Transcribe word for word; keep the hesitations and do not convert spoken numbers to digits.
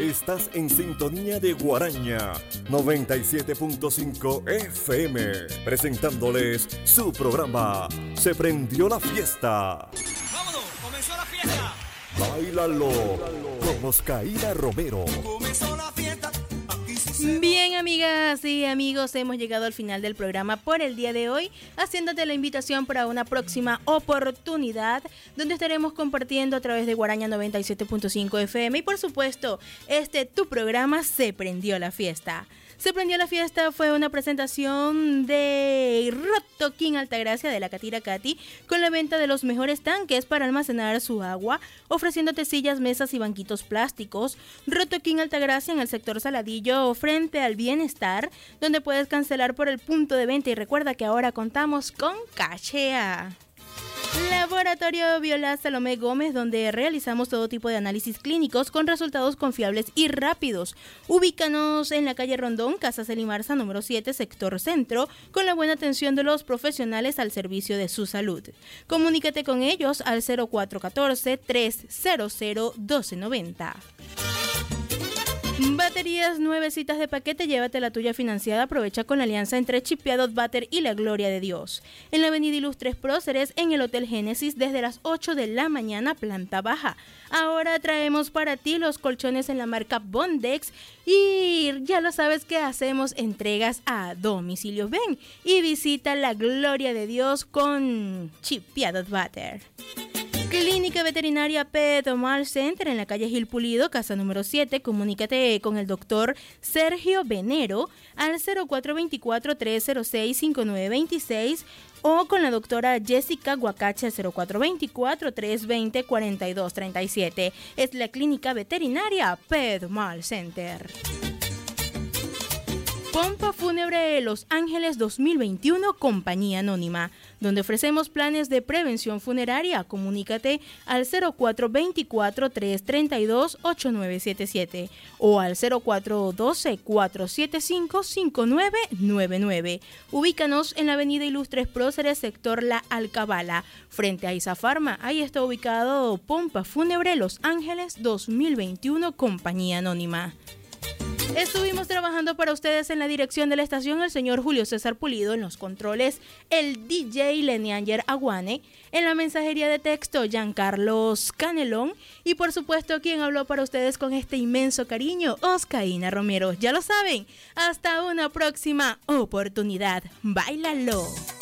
Estás en sintonía de Guaraña noventa y siete punto cinco F M, presentándoles su programa Se Prendió la Fiesta. ¡Vámonos! ¡Comenzó la fiesta! Báilalo con Oscarina Romero. ¡Comenzó la fiesta! Bien, amigas y amigos, hemos llegado al final del programa por el día de hoy, haciéndote la invitación para una próxima oportunidad donde estaremos compartiendo a través de Guaraña noventa y siete punto cinco F M y por supuesto, este tu programa Se Prendió la Fiesta. Se Prendió la Fiesta fue una presentación de Rotoquín Altagracia de la Catira Cati con la venta de los mejores tanques para almacenar su agua, ofreciéndote sillas, mesas y banquitos plásticos. Rotoquín Altagracia en el sector Saladillo frente al Bienestar, donde puedes cancelar por el punto de venta y recuerda que ahora contamos con Cachea. Laboratorio Viola Salomé Gómez, donde realizamos todo tipo de análisis clínicos con resultados confiables y rápidos. Ubícanos en la calle Rondón, Casa Celimarza, número siete, sector centro, con la buena atención de los profesionales al servicio de su salud. Comunícate con ellos al cero cuatro uno cuatro, tres cero cero, uno dos nueve cero. Baterías nuevecitas de paquete, llévate la tuya financiada. Aprovecha con la alianza entre Chipeados Batter y la Gloria de Dios. En la avenida Ilustres Próceres, en el Hotel Génesis, desde las ocho de la mañana, planta baja. Ahora traemos para ti los colchones en la marca Bondex y ya lo sabes que hacemos entregas a domicilio. Ven y visita la Gloria de Dios con Chipeados Batter. Clínica Veterinaria Pet-Mal Center en la calle Gil Pulido, casa número siete. Comunícate con el doctor Sergio Venero al cero cuatro dos cuatro, tres cero seis, cinco nueve dos seis o con la doctora Jessica Guacache al cero cuatro dos cuatro, tres dos cero, cuatro dos tres siete. Es la Clínica Veterinaria Pet-Mal Center. Pompa Fúnebre Los Ángeles dos mil veintiuno, Compañía Anónima, donde ofrecemos planes de prevención funeraria. Comunícate al cero cuatro dos cuatro, tres tres dos, ocho nueve siete siete o al cero cuatro uno dos, cuatro siete cinco, cinco nueve nueve nueve. Ubícanos en la avenida Ilustres Próceres, sector La Alcabala, frente a Isa Pharma. Ahí está ubicado Pompa Fúnebre Los Ángeles dos mil veintiuno, Compañía Anónima. Estuvimos trabajando para ustedes en la dirección de la estación el señor Julio César Pulido, en los controles el D J Lenianger Aguane, en la mensajería de texto Giancarlos Canelón y por supuesto quien habló para ustedes con este inmenso cariño, Oscarina Romero. Ya lo saben, hasta una próxima oportunidad. ¡Báilalo!